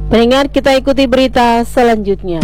Pendengar, kita ikuti berita selanjutnya.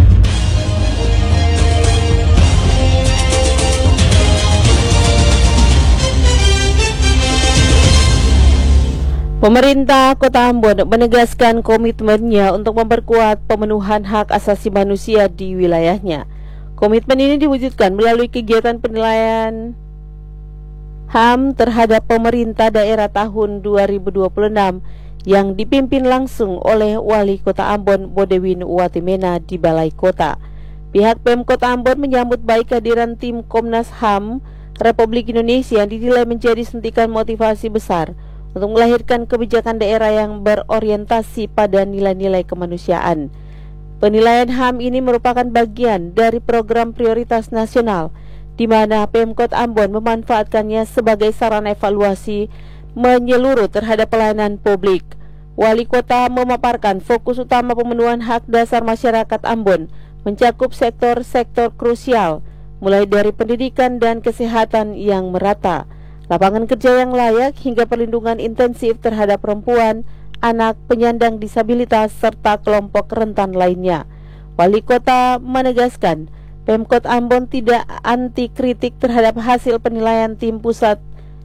Pemerintah Kota Ambon menegaskan komitmennya untuk memperkuat pemenuhan hak asasi manusia di wilayahnya. Komitmen ini diwujudkan melalui kegiatan penilaian HAM terhadap pemerintah daerah tahun 2026 yang dipimpin langsung oleh Wali Kota Ambon Bodewin Watimena di Balai Kota. Pihak Pemkot Ambon menyambut baik kehadiran tim Komnas HAM Republik Indonesia yang dinilai menjadi suntikan motivasi besar untuk melahirkan kebijakan daerah yang berorientasi pada nilai-nilai kemanusiaan. Penilaian HAM ini merupakan bagian dari program prioritas nasional, di mana Pemkot Ambon memanfaatkannya sebagai sarana evaluasi menyeluruh terhadap pelayanan publik. Wali Kota memaparkan fokus utama pemenuhan hak dasar masyarakat Ambon mencakup sektor-sektor krusial, mulai dari pendidikan dan kesehatan yang merata, lapangan kerja yang layak, hingga perlindungan intensif terhadap perempuan, anak, penyandang disabilitas, serta kelompok rentan lainnya. Wali Kota menegaskan, Pemkot Ambon tidak anti kritik terhadap hasil penilaian tim pusat,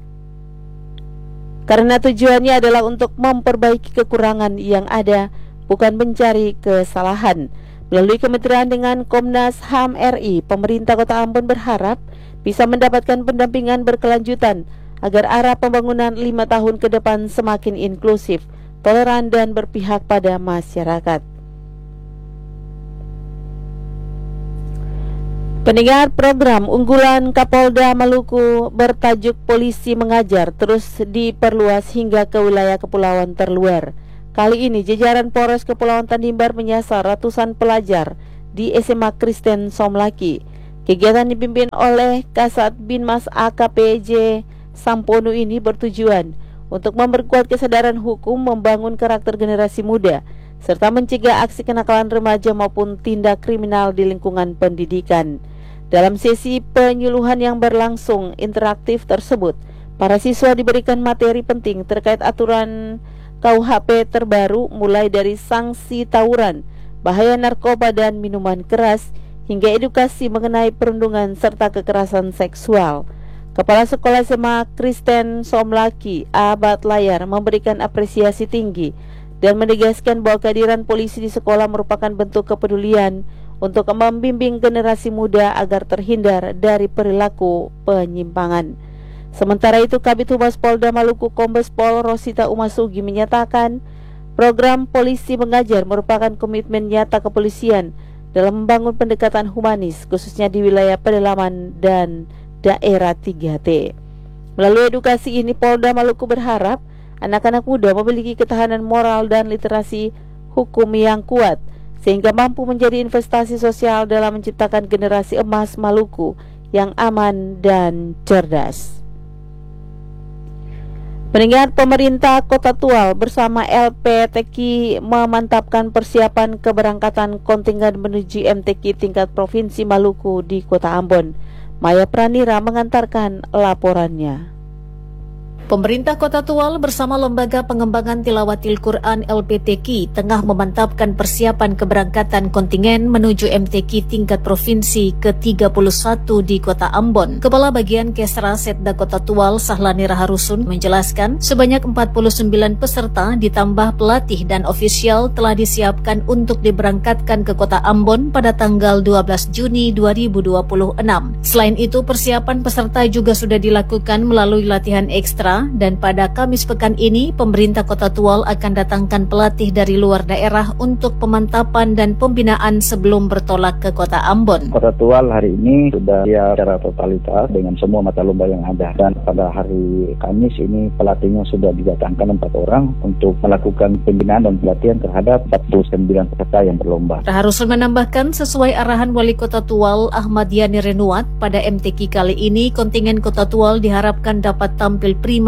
karena tujuannya adalah untuk memperbaiki kekurangan yang ada, bukan mencari kesalahan. Melalui kementerian dengan Komnas HAM RI, pemerintah Kota Ambon berharap bisa mendapatkan pendampingan berkelanjutan agar arah pembangunan 5 tahun ke depan semakin inklusif, toleran, dan berpihak pada masyarakat. Pendengar, program unggulan Kapolda Maluku bertajuk Polisi Mengajar terus diperluas hingga ke wilayah kepulauan terluar. Kali ini jajaran Polres Kepulauan Tanimbar menyasar ratusan pelajar di SMA Kristen Somlaki. Kegiatan dipimpin oleh Kasat Binmas AKPJ Sampono ini bertujuan untuk memperkuat kesadaran hukum, membangun karakter generasi muda, serta mencegah aksi kenakalan remaja maupun tindak kriminal di lingkungan pendidikan. Dalam sesi penyuluhan yang berlangsung interaktif tersebut, para siswa diberikan materi penting terkait aturan KUHP terbaru, mulai dari sanksi tawuran, bahaya narkoba dan minuman keras, hingga edukasi mengenai perundungan serta kekerasan seksual. Kepala Sekolah SMA Kristen Somlaki, Abad Layar, memberikan apresiasi tinggi dan menegaskan bahwa kehadiran polisi di sekolah merupakan bentuk kepedulian untuk membimbing generasi muda agar terhindar dari perilaku penyimpangan. Sementara itu, Kabid Humas Polda Maluku Kombes Pol Rosita Umasugi menyatakan program Polisi Mengajar merupakan komitmen nyata kepolisian dalam membangun pendekatan humanis, khususnya di wilayah pedalaman dan daerah 3T. Melalui edukasi ini, Polda Maluku berharap anak-anak muda memiliki ketahanan moral dan literasi hukum yang kuat, sehingga mampu menjadi investasi sosial dalam menciptakan generasi emas Maluku yang aman dan cerdas. Pendengar, pemerintah Kota Tual bersama LPTK memantapkan persiapan keberangkatan kontingen menuju MTQ tingkat Provinsi Maluku di Kota Ambon. Maya Pranira mengantarkan laporannya. Pemerintah Kota Tual bersama Lembaga Pengembangan Tilawatil Quran LPTQ tengah memantapkan persiapan keberangkatan kontingen menuju MTQ tingkat provinsi ke-31 di Kota Ambon. Kepala Bagian Kesra Setda Kota Tual Sahlani Raharusun menjelaskan sebanyak 49 peserta ditambah pelatih dan ofisial telah disiapkan untuk diberangkatkan ke Kota Ambon pada tanggal 12 Juni 2026. Selain itu, persiapan peserta juga sudah dilakukan melalui latihan ekstra, dan pada Kamis pekan ini pemerintah Kota Tual akan datangkan pelatih dari luar daerah untuk pemantapan dan pembinaan sebelum bertolak ke Kota Ambon. Kota Tual hari ini sudah siap secara totalitas dengan semua mata lomba yang ada, dan pada hari Kamis ini pelatihnya sudah didatangkan 4 orang untuk melakukan pembinaan dan pelatihan terhadap 49 peserta yang berlomba. Raharusun menambahkan sesuai arahan Wali Kota Tual Ahmad Yani Renuat, pada MTQ kali ini kontingen Kota Tual diharapkan dapat tampil prima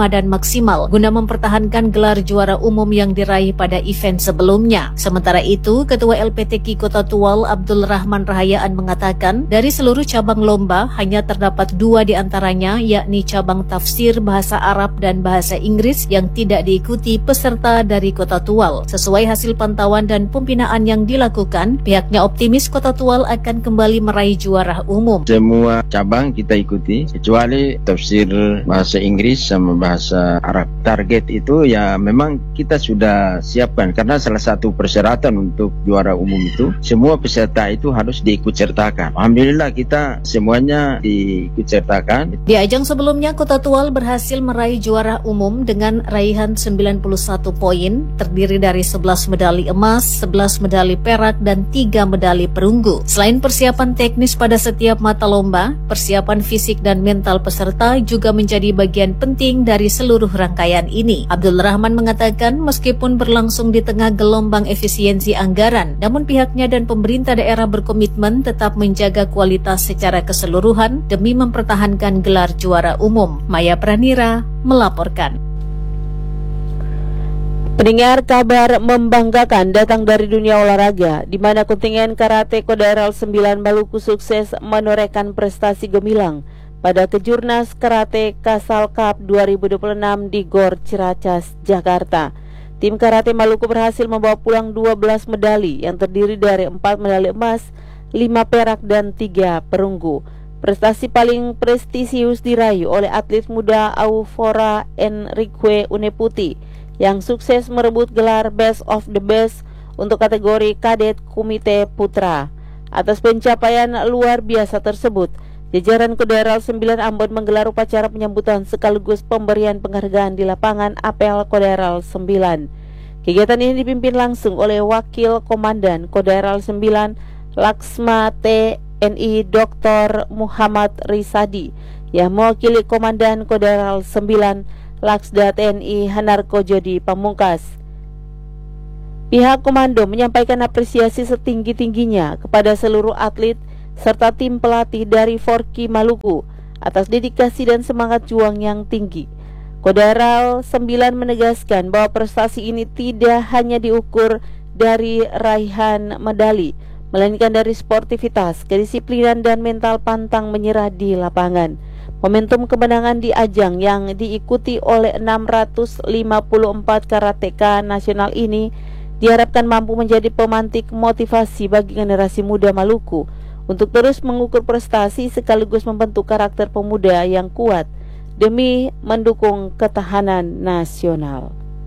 prima dan maksimal guna mempertahankan gelar juara umum yang diraih pada event sebelumnya. Sementara itu, Ketua LPTKI Kota Tual Abdul Rahman Rahayaan mengatakan dari seluruh cabang lomba hanya terdapat 2 di antaranya, yakni cabang tafsir bahasa Arab dan bahasa Inggris yang tidak diikuti peserta dari Kota Tual. Sesuai hasil pantauan dan pembinaan yang dilakukan, pihaknya optimis Kota Tual akan kembali meraih juara umum. Semua cabang kita ikuti kecuali tafsir bahasa Inggris sama bahasa Arab. Target itu ya memang kita sudah siapkan karena salah satu persyaratan untuk juara umum itu semua peserta itu harus diikutsertakan. Alhamdulillah kita semuanya diikutsertakan. Di ajang sebelumnya Kota Tual berhasil meraih juara umum dengan raihan 91 poin, terdiri dari 11 medali emas, 11 medali perak dan 3 medali perunggu. Selain persiapan teknis pada setiap mata lomba, persiapan fisik dan mental peserta juga menjadi bagian penting dari seluruh rangkaian ini. Abdul Rahman mengatakan meskipun berlangsung di tengah gelombang efisiensi anggaran, namun pihaknya dan pemerintah daerah berkomitmen tetap menjaga kualitas secara keseluruhan demi mempertahankan gelar juara umum. Maya Pranira melaporkan. Pendengar, kabar membanggakan datang dari dunia olahraga, di mana kontingen karate Kodaral 9 Maluku sukses menorehkan prestasi gemilang pada Kejurnas Karate Kasal Cup 2026 di Gor Ciracas, Jakarta. Tim karate Maluku berhasil membawa pulang 12 medali yang terdiri dari 4 medali emas, 5 perak dan 3 perunggu. Prestasi paling prestisius diraih oleh atlet muda Aufora Enrique Uneputi yang sukses merebut gelar Best of the Best untuk kategori kadet Komite Putra. Atas pencapaian luar biasa tersebut, jajaran Kodaral 9 Ambon menggelar upacara penyambutan sekaligus pemberian penghargaan di lapangan apel Kodaral 9. Kegiatan ini dipimpin langsung oleh Wakil Komandan Kodaral 9 Laksma TNI Dr. Muhammad Risadi yang mewakili Komandan Kodaral 9 Laksda TNI Hanarko Jodi Pamungkas. Pihak komando menyampaikan apresiasi setinggi-tingginya kepada seluruh atlet serta tim pelatih dari Forki Maluku atas dedikasi dan semangat juang yang tinggi. Kodaral 9 menegaskan bahwa prestasi ini tidak hanya diukur dari raihan medali, melainkan dari sportivitas, kedisiplinan dan mental pantang menyerah di lapangan. Momentum kemenangan di ajang yang diikuti oleh 654 karateka nasional ini diharapkan mampu menjadi pemantik motivasi bagi generasi muda Maluku untuk terus mengukur prestasi sekaligus membentuk karakter pemuda yang kuat demi mendukung ketahanan nasional.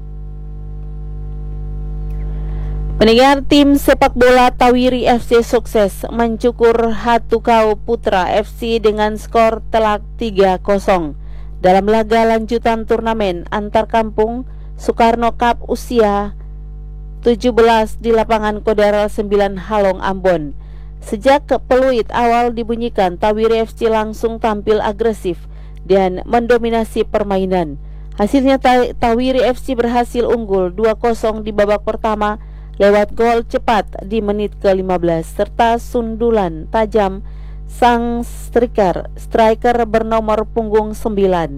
Pendengar, tim sepak bola Tawiri FC sukses mencukur Hatukau Putra FC dengan skor telak 3-0 dalam laga lanjutan turnamen antar kampung Soekarno Cup usia 17 di lapangan Kodaral 9 Halong Ambon. Sejak peluit awal dibunyikan, Tawiri FC langsung tampil agresif dan mendominasi permainan. Hasilnya Tawiri FC berhasil unggul 2-0 di babak pertama lewat gol cepat di menit ke-15 serta sundulan tajam sang striker bernomor punggung 9.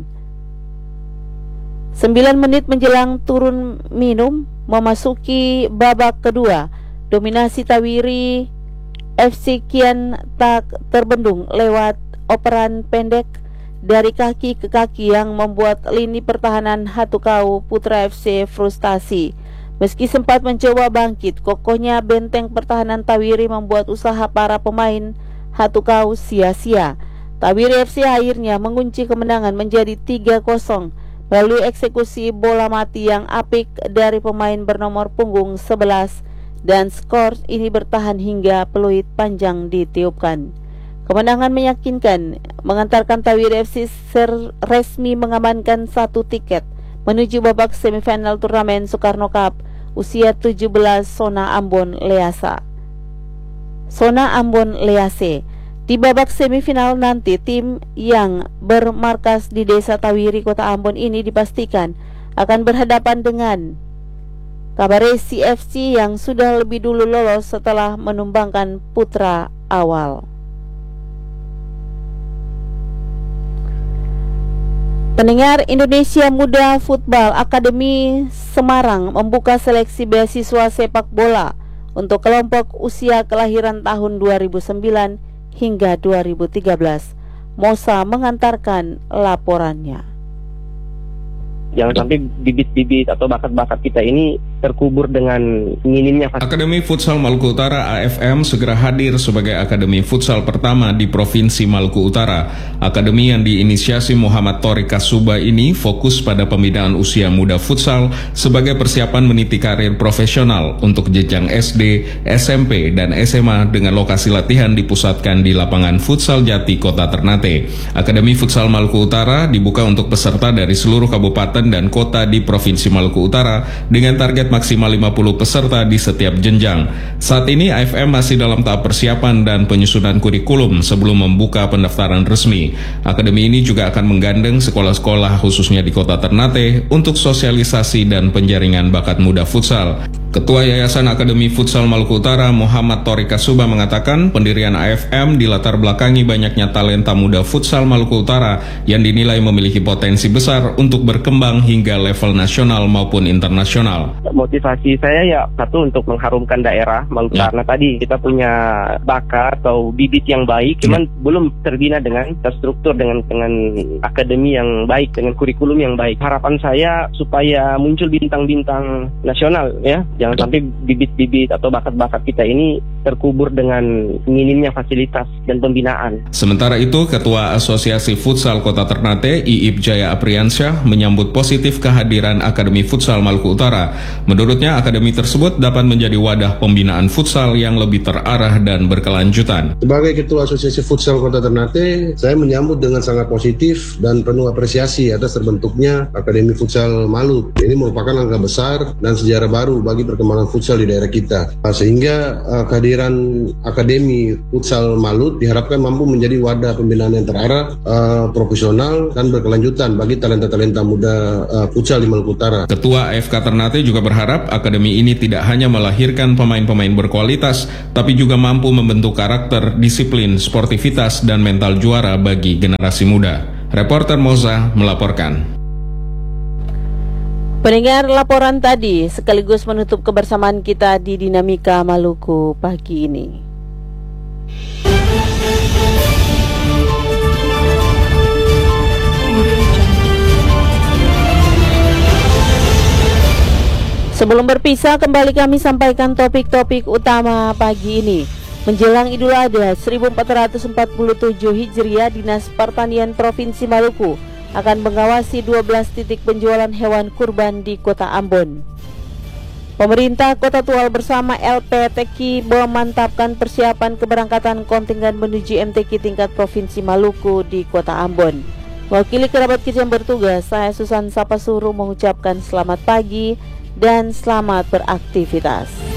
9 menit menjelang turun minum memasuki babak kedua, dominasi Tawiri FC kian tak terbendung lewat operan pendek dari kaki ke kaki yang membuat lini pertahanan Hatukau Putra FC frustasi. Meski sempat mencoba bangkit, kokohnya benteng pertahanan Tawiri membuat usaha para pemain Hatukau sia-sia. Tawiri FC akhirnya mengunci kemenangan menjadi 3-0 melalui eksekusi bola mati yang apik dari pemain bernomor punggung 11 dan skor ini bertahan hingga peluit panjang ditiupkan. Kemenangan meyakinkan mengantarkan Tawiri FC resmi mengamankan 1 tiket menuju babak semifinal turnamen Soekarno Cup usia 17 Sona Ambon Lease. Di babak semifinal nanti, tim yang bermarkas di Desa Tawiri, Kota Ambon ini dipastikan akan berhadapan dengan Kabaresi FC yang sudah lebih dulu lolos setelah menumbangkan putra awal. Pendengar, Indonesia Muda Football Akademi Semarang membuka seleksi beasiswa sepak bola untuk kelompok usia kelahiran tahun 2009 hingga 2013. Mosa mengantarkan laporannya. Jangan sampai bibit-bibit atau bakat-bakat kita ini terkubur dengan minimnya. Akademi Futsal Maluku Utara AFM segera hadir sebagai akademi futsal pertama di Provinsi Maluku Utara. Akademi yang diinisiasi Muhammad Torik Kasuba ini fokus pada pembinaan usia muda futsal sebagai persiapan meniti karir profesional untuk jenjang SD, SMP, dan SMA dengan lokasi latihan dipusatkan di lapangan Futsal Jati, Kota Ternate. Akademi Futsal Maluku Utara dibuka untuk peserta dari seluruh kabupaten dan kota di Provinsi Maluku Utara dengan target maksimal 50 peserta di setiap jenjang. Saat ini AFM masih dalam tahap persiapan dan penyusunan kurikulum sebelum membuka pendaftaran resmi. Akademi ini juga akan menggandeng sekolah-sekolah khususnya di Kota Ternate untuk sosialisasi dan penjaringan bakat muda futsal. Ketua Yayasan Akademi Futsal Maluku Utara Muhammad Torik Kasuba mengatakan pendirian AFM dilatar belakangi banyaknya talenta muda futsal Maluku Utara yang dinilai memiliki potensi besar untuk berkembang hingga level nasional maupun internasional. Motivasi saya ya satu untuk mengharumkan daerah Maluku karena tadi kita punya bakat atau bibit yang baik, cuman belum terbina dengan terstruktur dengan akademi yang baik, dengan kurikulum yang baik. Harapan saya supaya muncul bintang-bintang nasional ya. Jangan sampai bibit-bibit atau bakat-bakat kita ini terkubur dengan minimnya fasilitas dan pembinaan. Sementara itu, Ketua Asosiasi Futsal Kota Ternate, Iip Jaya Apriansyah, menyambut positif kehadiran Akademi Futsal Maluku Utara. Menurutnya, akademi tersebut dapat menjadi wadah pembinaan futsal yang lebih terarah dan berkelanjutan. Sebagai Ketua Asosiasi Futsal Kota Ternate, saya menyambut dengan sangat positif dan penuh apresiasi atas terbentuknya Akademi Futsal Malut. Ini merupakan langkah besar dan sejarah baru bagi perkembangan futsal di daerah kita. Sehingga kehadiran Akademi Futsal Malut diharapkan mampu menjadi wadah pembinaan yang terarah, profesional, dan berkelanjutan bagi talenta-talenta muda futsal di Maluku Utara. Ketua AFK Ternate juga berharap akademi ini tidak hanya melahirkan pemain-pemain berkualitas, tapi juga mampu membentuk karakter, disiplin, sportivitas, dan mental juara bagi generasi muda. Reporter Moza melaporkan. Pendengar, laporan tadi sekaligus menutup kebersamaan kita di Dinamika Maluku pagi ini. Sebelum berpisah, kembali kami sampaikan topik-topik utama pagi ini. Menjelang Idul Adha 1447 Hijriah, Dinas Pertanian Provinsi Maluku akan mengawasi 12 titik penjualan hewan kurban di Kota Ambon. Pemerintah Kota Tual bersama LPTK memantapkan persiapan keberangkatan kontingen menuju MTQ tingkat Provinsi Maluku di Kota Ambon. Mewakili kerabat kita yang bertugas, saya Susan Sapasuruh mengucapkan selamat pagi dan selamat beraktivitas.